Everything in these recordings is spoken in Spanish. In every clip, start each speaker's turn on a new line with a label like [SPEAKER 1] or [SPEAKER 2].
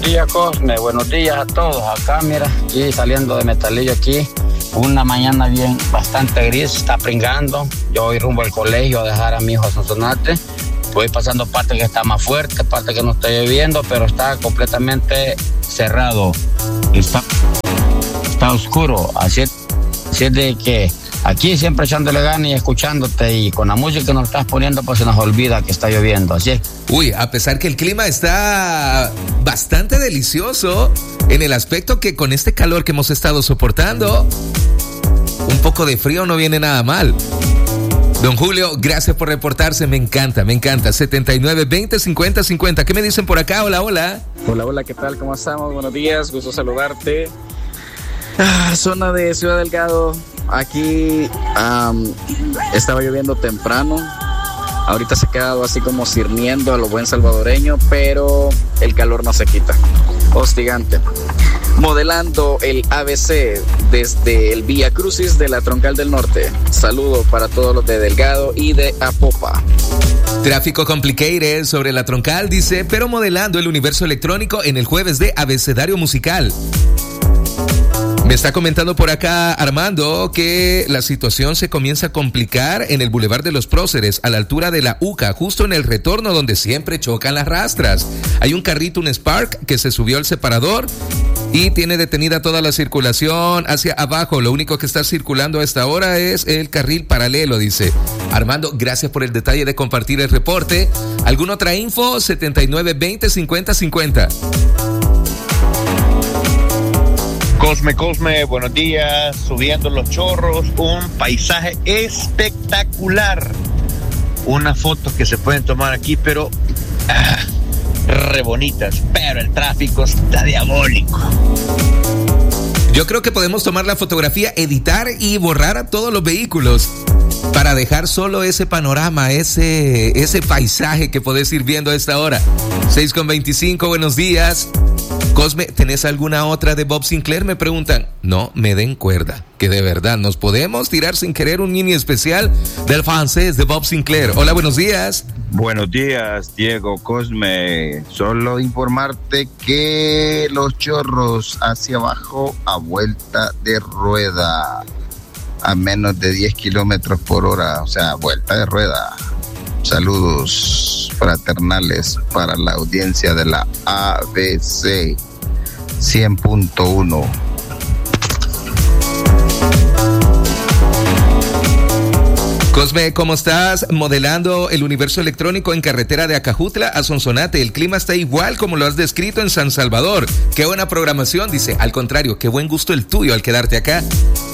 [SPEAKER 1] días, Cosme. Buenos días a todos. Acá, mira, aquí saliendo de Metalillo aquí. Una mañana bien, bastante gris, está pringando. Yo voy rumbo al colegio a dejar a mi hijo a Sonsonate. Voy pasando parte que está más fuerte, parte que no está lloviendo, pero está completamente cerrado. Está oscuro. Así es de que aquí siempre echándole ganas y escuchándote, y con la música que nos estás poniendo pues se nos olvida que está lloviendo, así es.
[SPEAKER 2] Uy, a pesar que el clima está bastante delicioso en el aspecto que con este calor que hemos estado soportando, un poco de frío no viene nada mal. Don Julio, gracias por reportarse, me encanta. 7920-5050. ¿Qué me dicen por acá? Hola, hola.
[SPEAKER 3] Hola, ¿qué tal? ¿Cómo estamos? Buenos días, gusto saludarte. Zona de Ciudad Delgado. Aquí estaba lloviendo temprano. Ahorita se ha quedado así como sirviendo a lo buen salvadoreño, pero el calor no se quita. Hostigante. Modelando el ABC desde el Vía Crucis de la Troncal del Norte. Saludo para todos los de Delgado y de Apopa.
[SPEAKER 2] Tráfico complicated sobre la Troncal, dice, pero modelando el universo electrónico en el jueves de abecedario musical. Me está comentando por acá Armando que la situación se comienza a complicar en el Boulevard de los Próceres, a la altura de la UCA, justo en el retorno donde siempre chocan las rastras. Hay un carrito, un Spark, que se subió al separador y tiene detenida toda la circulación hacia abajo. Lo único que está circulando a esta hora es el carril paralelo, dice Armando. Gracias por el detalle de compartir el reporte. ¿Alguna otra info? 7920-5050.
[SPEAKER 4] Cosme, buenos días. Subiendo los Chorros, un paisaje espectacular. Unas fotos que se pueden tomar aquí, pero re bonitas, pero el tráfico está diabólico.
[SPEAKER 2] Yo creo que podemos tomar la fotografía, editar y borrar a todos los vehículos para dejar solo ese panorama, ese paisaje que podés ir viendo a esta hora. 6:25, buenos días. Cosme, ¿tenés alguna otra de Bob Sinclair? Me preguntan. No, me den cuerda, que de verdad nos podemos tirar sin querer un mini especial del francés de Bob Sinclair. Hola, buenos días.
[SPEAKER 5] Buenos días, Diego, Cosme. Solo informarte que los Chorros hacia abajo a vuelta de rueda, a menos de 10 kilómetros por hora, o sea, vuelta de rueda. Saludos fraternales para la audiencia de la ABC 100.1.
[SPEAKER 2] Cosme, ¿cómo estás? Modelando el universo electrónico en carretera de Acajutla a Sonsonate. El clima está igual como lo has descrito en San Salvador. Qué buena programación, dice. Al contrario, qué buen gusto el tuyo al quedarte acá.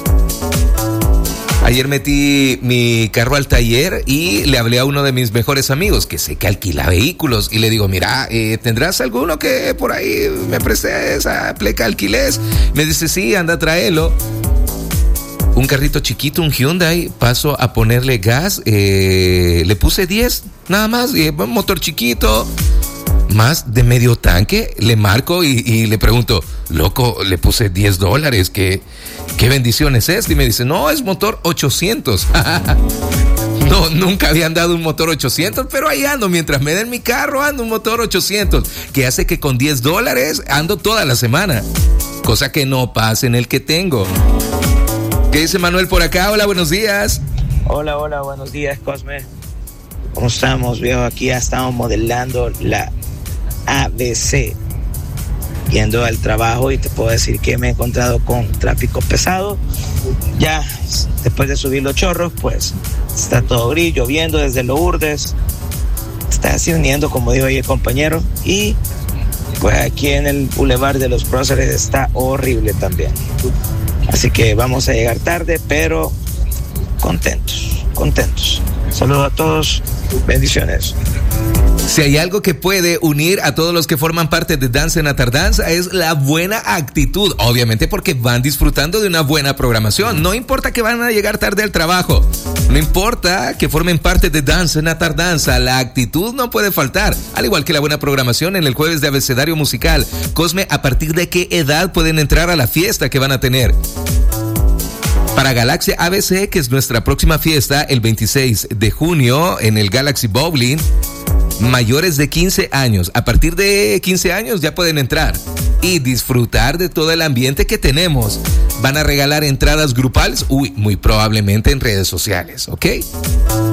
[SPEAKER 2] Ayer metí mi carro al taller y le hablé a uno de mis mejores amigos que sé que alquila vehículos y le digo, mira, ¿tendrás alguno que por ahí me preste esa pleca alquilés? Me dice, sí, anda a traerlo. Un carrito chiquito, un Hyundai, paso a ponerle gas, le puse 10 nada más, un motor chiquito, más de medio tanque, le marco y le pregunto, loco, le puse $10, ¿qué bendición es esta? Y me dice, no, es motor 800. No, nunca habían dado un motor 800, pero ahí ando, mientras me den mi carro, ando un motor 800, que hace que con $10 ando toda la semana, cosa que no pasa en el que tengo. ¿Qué dice Manuel por acá? Hola, buenos días.
[SPEAKER 6] Hola, buenos días, Cosme. ¿Cómo estamos, viejo? Aquí ya estamos modelando la ABC, yendo al trabajo, y te puedo decir que me he encontrado con tráfico pesado. Ya después de subir los Chorros, pues está todo gris, lloviendo desde Lourdes, está así uniendo, como dijo ahí el compañero, y pues aquí en el Boulevard de los Próceres está horrible también. Así que vamos a llegar tarde, pero contentos. Saludos a todos, bendiciones.
[SPEAKER 2] Si hay algo que puede unir a todos los que forman parte de Danza en Atardanza es la buena actitud, obviamente porque van disfrutando de una buena programación. No importa que van a llegar tarde al trabajo, no importa que formen parte de Danza en Atardanza, la actitud no puede faltar, al igual que la buena programación en el jueves de abecedario musical. Cosme, ¿a partir de qué edad pueden entrar a la fiesta que van a tener? Para Galaxia ABC, que es nuestra próxima fiesta, el 26 de junio en el Galaxy Bowling, mayores de 15 años. A partir de 15 años ya pueden entrar y disfrutar de todo el ambiente que tenemos. Van a regalar entradas grupales, muy probablemente en redes sociales, ¿ok?